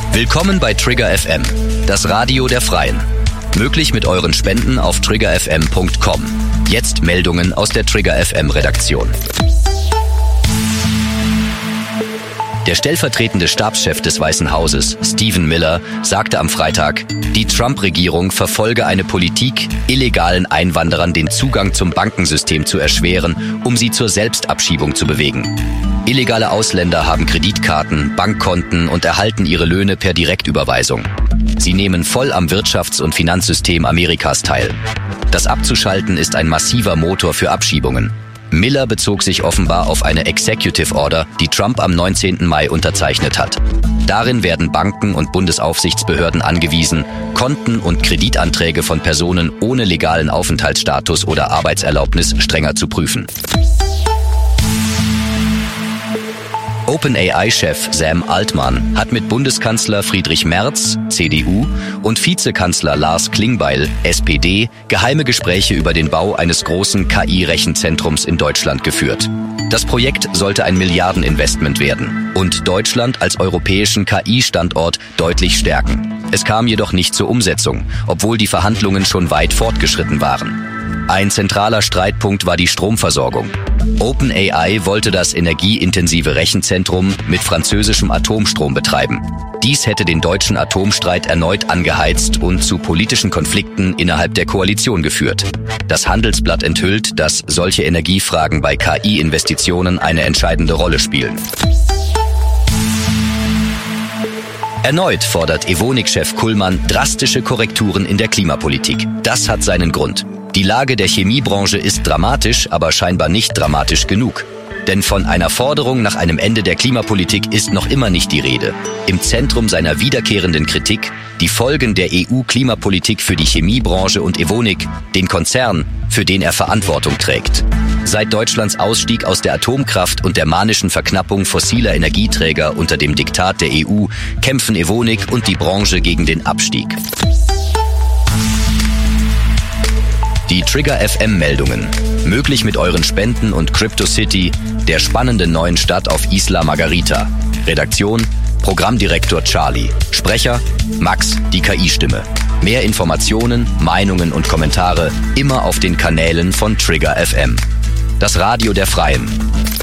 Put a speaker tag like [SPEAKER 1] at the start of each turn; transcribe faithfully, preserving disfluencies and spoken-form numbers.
[SPEAKER 1] Willkommen bei Trigger F M, das Radio der Freien. Möglich mit euren Spenden auf trigger f m punkt com. Jetzt Meldungen aus der Trigger F M Redaktion. Der stellvertretende Stabschef des Weißen Hauses, Stephen Miller, sagte am Freitag, die Trump-Regierung verfolge eine Politik, illegalen Einwanderern den Zugang zum Bankensystem zu erschweren, um sie zur Selbstabschiebung zu bewegen. Illegale Ausländer haben Kreditkarten, Bankkonten und erhalten ihre Löhne per Direktüberweisung. Sie nehmen voll am Wirtschafts- und Finanzsystem Amerikas teil. Das abzuschalten ist ein massiver Motor für Abschiebungen. Miller bezog sich offenbar auf eine Executive Order, die Trump am neunzehnten Mai unterzeichnet hat. Darin werden Banken und Bundesaufsichtsbehörden angewiesen, Konten und Kreditanträge von Personen ohne legalen Aufenthaltsstatus oder Arbeitserlaubnis strenger zu prüfen. OpenAI-Chef Sam Altman hat mit Bundeskanzler Friedrich Merz, C D U, und Vizekanzler Lars Klingbeil, S P D, geheime Gespräche über den Bau eines großen K I-Rechenzentrums in Deutschland geführt. Das Projekt sollte ein Milliardeninvestment werden und Deutschland als europäischen K I-Standort deutlich stärken. Es kam jedoch nicht zur Umsetzung, obwohl die Verhandlungen schon weit fortgeschritten waren. Ein zentraler Streitpunkt war die Stromversorgung. OpenAI wollte das energieintensive Rechenzentrum mit französischem Atomstrom betreiben. Dies hätte den deutschen Atomstreit erneut angeheizt und zu politischen Konflikten innerhalb der Koalition geführt. Das Handelsblatt enthüllt, dass solche Energiefragen bei K I-Investitionen eine entscheidende Rolle spielen. Erneut fordert Evonik-Chef Kullmann drastische Korrekturen in der Klimapolitik. Das hat seinen Grund. Die Lage der Chemiebranche ist dramatisch, aber scheinbar nicht dramatisch genug. Denn von einer Forderung nach einem Ende der Klimapolitik ist noch immer nicht die Rede. Im Zentrum seiner wiederkehrenden Kritik die Folgen der E U-Klimapolitik für die Chemiebranche und Evonik, den Konzern, für den er Verantwortung trägt. Seit Deutschlands Ausstieg aus der Atomkraft und der manischen Verknappung fossiler Energieträger unter dem Diktat der E U kämpfen Evonik und die Branche gegen den Abstieg. Die Trigger F M-Meldungen. Möglich mit euren Spenden und CryptoCity, der spannenden neuen Stadt auf Isla Margarita. Redaktion: Programmdirektor Charlie. Sprecher: Max, die K I-Stimme. Mehr Informationen, Meinungen und Kommentare immer auf den Kanälen von Trigger F M. Das Radio der Freien.